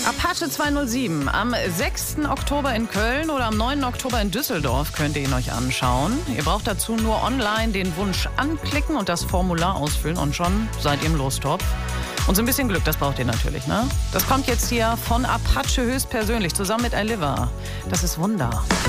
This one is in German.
Apache 207 am 6. Oktober in Köln oder am 9. Oktober in Düsseldorf könnt ihr ihn euch anschauen. Ihr braucht dazu nur online den Wunsch anklicken und das Formular ausfüllen und schon seid ihr im Lostopf. Und so ein bisschen Glück, das braucht ihr natürlich, ne? Das kommt jetzt hier von Apache höchstpersönlich zusammen mit Aliva. Das ist Wunder.